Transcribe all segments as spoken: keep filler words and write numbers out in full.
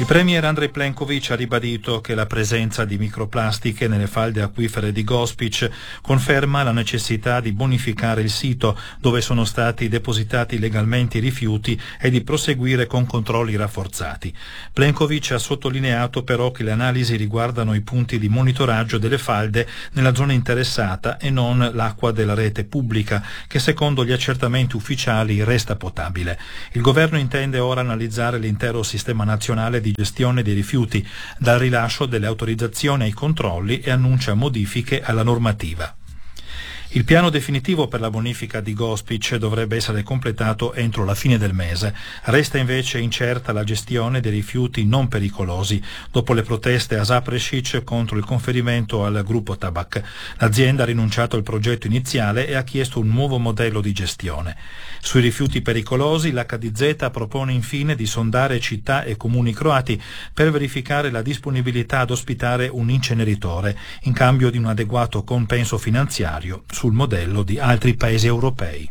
Il premier Andrej Plenković ha ribadito che la presenza di microplastiche nelle falde acquifere di Gospić conferma la necessità di bonificare il sito dove sono stati depositati legalmente i rifiuti e di proseguire con controlli rafforzati. Plenković ha sottolineato però che le analisi riguardano i punti di monitoraggio delle falde nella zona interessata e non l'acqua della rete pubblica, che secondo gli accertamenti ufficiali resta potabile. Il governo intende ora analizzare l'intero sistema nazionale di gestione dei rifiuti, dal rilascio delle autorizzazioni ai controlli, e annuncia modifiche alla normativa. Il piano definitivo per la bonifica di Gospić dovrebbe essere completato entro la fine del mese. Resta invece incerta la gestione dei rifiuti non pericolosi dopo le proteste a Zaprešić contro il conferimento al gruppo Tabak. L'azienda ha rinunciato al progetto iniziale e ha chiesto un nuovo modello di gestione. Sui rifiuti pericolosi l'H D Z propone infine di sondare città e comuni croati per verificare la disponibilità ad ospitare un inceneritore in cambio di un adeguato compenso finanziario sul modello di altri paesi europei.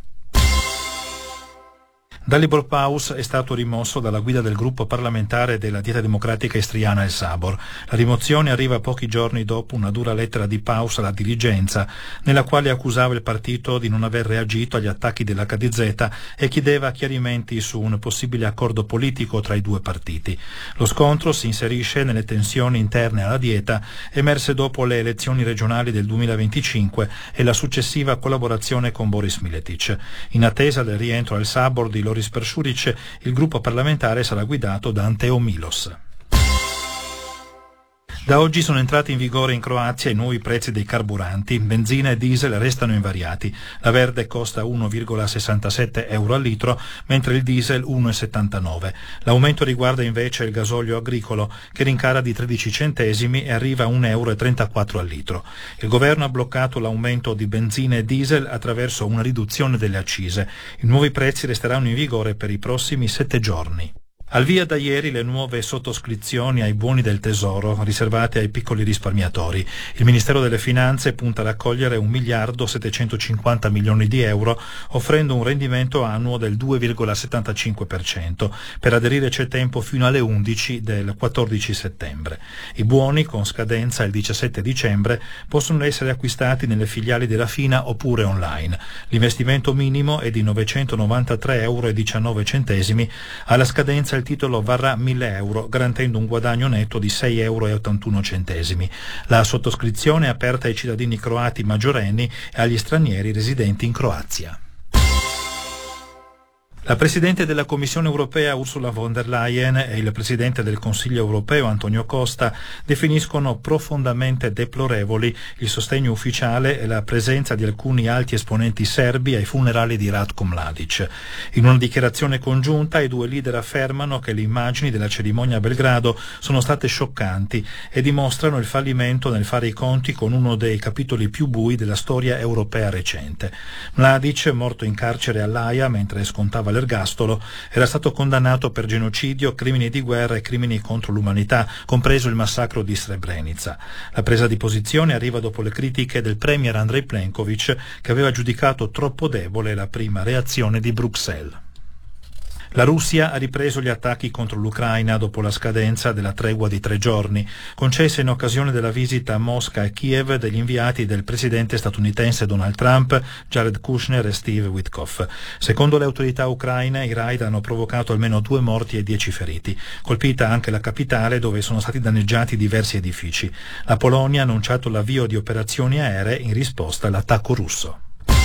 Dalibor Paus è stato rimosso dalla guida del gruppo parlamentare della Dieta Democratica Istriana El Sabor. La rimozione arriva pochi giorni dopo una dura lettera di Paus alla dirigenza, nella quale accusava il partito di non aver reagito agli attacchi dell'H D Z e chiedeva chiarimenti su un possibile accordo politico tra i due partiti. Lo scontro si inserisce nelle tensioni interne alla Dieta emerse dopo le elezioni regionali del duemilaventicinque e la successiva collaborazione con Boris Miletic. In attesa del rientro al Sabor di Loris Peršurić, il gruppo parlamentare sarà guidato da Anteo Milos. Da oggi sono entrati in vigore in Croazia i nuovi prezzi dei carburanti. Benzina e diesel restano invariati. La verde costa uno virgola sessantasette euro al litro, mentre il diesel uno virgola settantanove. L'aumento riguarda invece il gasolio agricolo, che rincara di tredici centesimi e arriva a un euro e trentaquattro al litro. Il governo ha bloccato l'aumento di benzina e diesel attraverso una riduzione delle accise. I nuovi prezzi resteranno in vigore per i prossimi sette giorni. Al via da ieri le nuove sottoscrizioni ai buoni del tesoro riservate ai piccoli risparmiatori. Il Ministero delle Finanze punta a raccogliere un miliardo settecentocinquanta milioni di euro, offrendo un rendimento annuo del due virgola settantacinque per cento. Per aderire c'è tempo fino alle undici del quattordici settembre. I buoni, con scadenza il diciassette dicembre, possono essere acquistati nelle filiali della Fina oppure online. L'investimento minimo è di novecentonovantatré euro e diciannove centesimi. Alla scadenza il titolo varrà mille euro, garantendo un guadagno netto di sei euro e ottantuno centesimi. La sottoscrizione è aperta ai cittadini croati maggiorenni e agli stranieri residenti in Croazia. La Presidente della Commissione europea Ursula von der Leyen e il Presidente del Consiglio europeo Antonio Costa definiscono profondamente deplorevoli il sostegno ufficiale e la presenza di alcuni alti esponenti serbi ai funerali di Ratko Mladic. In una dichiarazione congiunta i due leader affermano che le immagini della cerimonia a Belgrado sono state scioccanti e dimostrano il fallimento nel fare i conti con uno dei capitoli più bui della storia europea recente. Mladic, morto in carcere all'Aia mentre scontava l'ergastolo, era stato condannato per genocidio, crimini di guerra e crimini contro l'umanità, compreso il massacro di Srebrenica. La presa di posizione arriva dopo le critiche del premier Andrej Plenković, che aveva giudicato troppo debole la prima reazione di Bruxelles. La Russia ha ripreso gli attacchi contro l'Ucraina dopo la scadenza della tregua di tre giorni, concessa in occasione della visita a Mosca e Kiev degli inviati del presidente statunitense Donald Trump, Jared Kushner e Steve Witkoff. Secondo le autorità ucraine, i raid hanno provocato almeno due morti e dieci feriti. Colpita anche la capitale, dove sono stati danneggiati diversi edifici. La Polonia ha annunciato l'avvio di operazioni aeree in risposta all'attacco russo.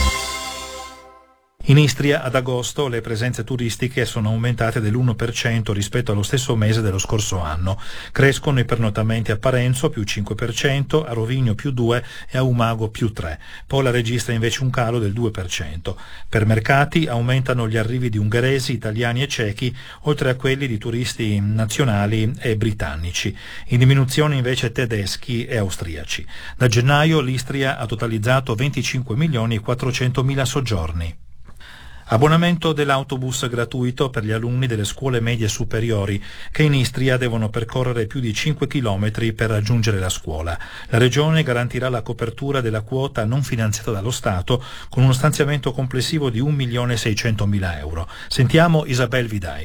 In Istria ad agosto le presenze turistiche sono aumentate dell'uno per cento rispetto allo stesso mese dello scorso anno. Crescono i pernottamenti a Parenzo più cinque per cento, a Rovigno più due per cento e a Umago più tre per cento. Pola registra invece un calo del due per cento. Per mercati aumentano gli arrivi di ungheresi, italiani e cechi, oltre a quelli di turisti nazionali e britannici. In diminuzione invece tedeschi e austriaci. Da gennaio l'Istria ha totalizzato venticinque milioni e quattrocentomila soggiorni. Abbonamento dell'autobus gratuito per gli alunni delle scuole medie superiori che in Istria devono percorrere più di cinque chilometri per raggiungere la scuola. La Regione garantirà la copertura della quota non finanziata dallo Stato con uno stanziamento complessivo di un milione e seicentomila euro. Sentiamo Isabel Vidaic.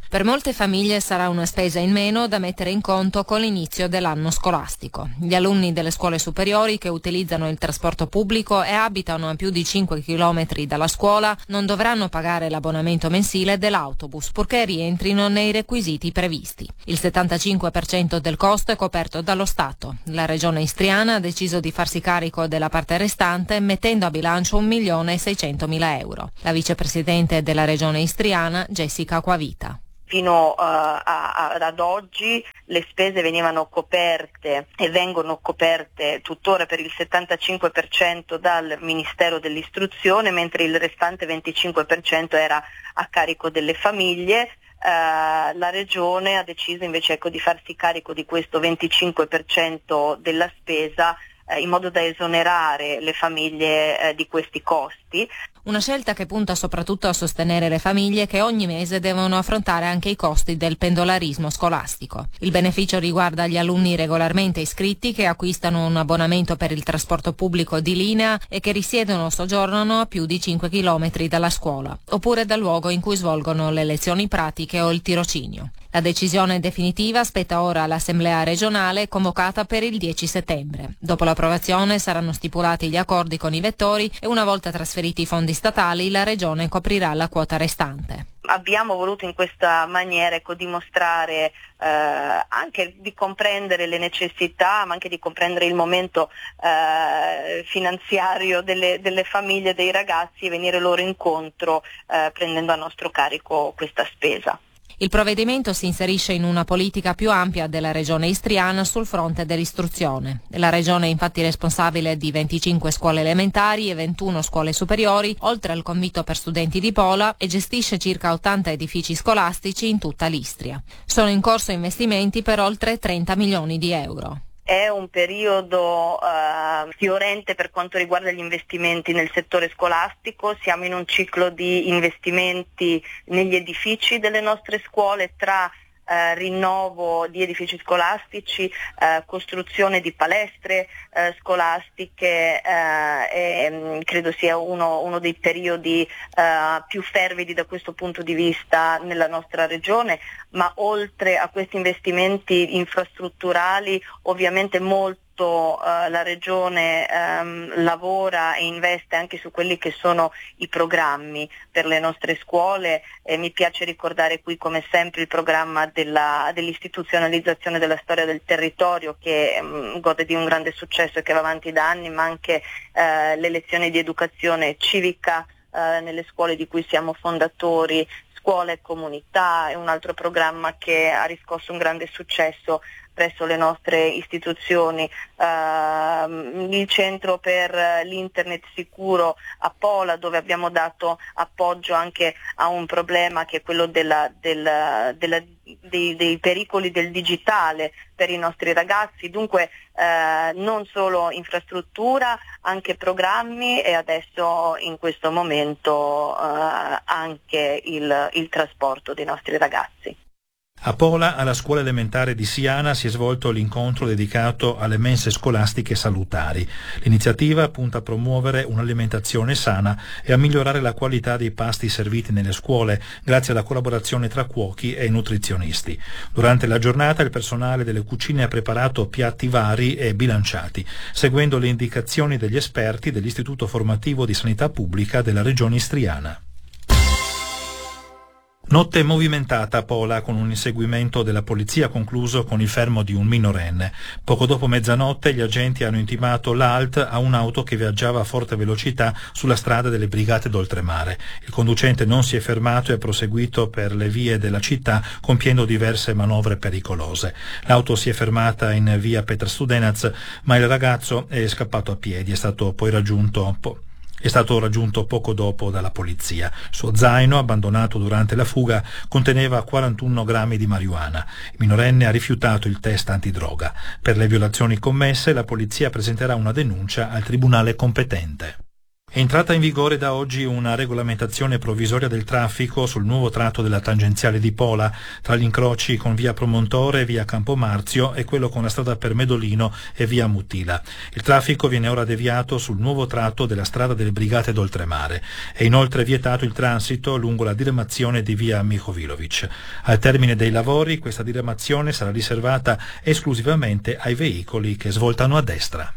Per molte famiglie sarà una spesa in meno da mettere in conto con l'inizio dell'anno scolastico. Gli alunni delle scuole superiori che utilizzano il trasporto pubblico e abitano a più di cinque chilometri dalla scuola non dovranno pagare l'abbonamento mensile dell'autobus purché rientrino nei requisiti previsti. Il settantacinque per cento del costo è coperto dallo Stato. La Regione Istriana ha deciso di farsi carico della parte restante mettendo a bilancio un milione e seicentomila euro. La vicepresidente della Regione Istriana, Jessica Acquavita. Fino uh, a, ad oggi le spese venivano coperte e vengono coperte tuttora per il settantacinque per cento dal Ministero dell'Istruzione, mentre il restante venticinque per cento era a carico delle famiglie. Uh, la Regione ha deciso invece ecco, di farsi carico di questo venticinque per cento della spesa uh, in modo da esonerare le famiglie uh, di questi costi. Una scelta che punta soprattutto a sostenere le famiglie che ogni mese devono affrontare anche i costi del pendolarismo scolastico. Il beneficio riguarda gli alunni regolarmente iscritti che acquistano un abbonamento per il trasporto pubblico di linea e che risiedono o soggiornano a più di cinque chilometri dalla scuola, oppure dal luogo in cui svolgono le lezioni pratiche o il tirocinio. La decisione definitiva spetta ora all'Assemblea regionale convocata per il dieci settembre. Dopo l'approvazione saranno stipulati gli accordi con i vettori e una volta trasferiti i fondi statali la Regione coprirà la quota restante. Abbiamo voluto in questa maniera ecco, dimostrare eh, anche di comprendere le necessità, ma anche di comprendere il momento eh, finanziario delle, delle famiglie, dei ragazzi e venire loro incontro eh, prendendo a nostro carico questa spesa. Il provvedimento si inserisce in una politica più ampia della Regione Istriana sul fronte dell'istruzione. La Regione è infatti responsabile di venticinque scuole elementari e ventuno scuole superiori, oltre al convitto per studenti di Pola, e gestisce circa ottanta edifici scolastici in tutta l'Istria. Sono in corso investimenti per oltre trenta milioni di euro. È un periodo uh, fiorente per quanto riguarda gli investimenti nel settore scolastico, siamo in un ciclo di investimenti negli edifici delle nostre scuole tra Uh, rinnovo di edifici scolastici, uh, costruzione di palestre uh, scolastiche uh, e um, credo sia uno, uno dei periodi uh, più fervidi da questo punto di vista nella nostra regione, ma oltre a questi investimenti infrastrutturali ovviamente molto Uh, la Regione um, lavora e investe anche su quelli che sono i programmi per le nostre scuole e mi piace ricordare qui come sempre il programma della, dell'istituzionalizzazione della storia del territorio che um, gode di un grande successo e che va avanti da anni, ma anche uh, le lezioni di educazione civica uh, nelle scuole di cui siamo fondatori, scuola e comunità è un altro programma che ha riscosso un grande successo presso le nostre istituzioni, uh, il centro per l'internet sicuro a Pola, dove abbiamo dato appoggio anche a un problema che è quello della, della, della, dei, dei pericoli del digitale per i nostri ragazzi, dunque uh, non solo infrastruttura, anche programmi e adesso in questo momento uh, anche il, il trasporto dei nostri ragazzi. A Pola, alla scuola elementare di Siana, si è svolto l'incontro dedicato alle mense scolastiche salutari. L'iniziativa punta a promuovere un'alimentazione sana e a migliorare la qualità dei pasti serviti nelle scuole grazie alla collaborazione tra cuochi e nutrizionisti. Durante la giornata il personale delle cucine ha preparato piatti vari e bilanciati, seguendo le indicazioni degli esperti dell'Istituto Formativo di Sanità Pubblica della Regione Istriana. Notte movimentata a Pola con un inseguimento della polizia concluso con il fermo di un minorenne. Poco dopo mezzanotte gli agenti hanno intimato l'A L T a un'auto che viaggiava a forte velocità sulla strada delle Brigate d'Oltremare. Il conducente non si è fermato e ha proseguito per le vie della città compiendo diverse manovre pericolose. L'auto si è fermata in via Petra Studenaz, ma il ragazzo è scappato a piedi, è stato poi raggiunto po- È stato raggiunto poco dopo dalla polizia. Il suo zaino, abbandonato durante la fuga, conteneva quarantuno grammi di marijuana. Il minorenne ha rifiutato il test antidroga. Per le violazioni commesse, la polizia presenterà una denuncia al tribunale competente. È entrata in vigore da oggi una regolamentazione provvisoria del traffico sul nuovo tratto della tangenziale di Pola, tra gli incroci con via Promontore, via Campomarzio e quello con la strada per Medolino e via Muttila. Il traffico viene ora deviato sul nuovo tratto della strada delle Brigate d'Oltremare. È inoltre vietato il transito lungo la diramazione di via Mihovilovic. Al termine dei lavori questa diramazione sarà riservata esclusivamente ai veicoli che svoltano a destra.